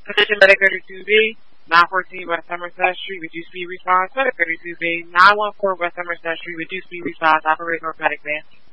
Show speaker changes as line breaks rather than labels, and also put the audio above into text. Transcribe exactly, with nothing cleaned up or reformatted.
Position Medic thirty-two B, nine fourteen West Somerset Street, reduced speed response. Medic thirty-two B, nine one four West Somerset Street, reduced speed response, operator Medic van.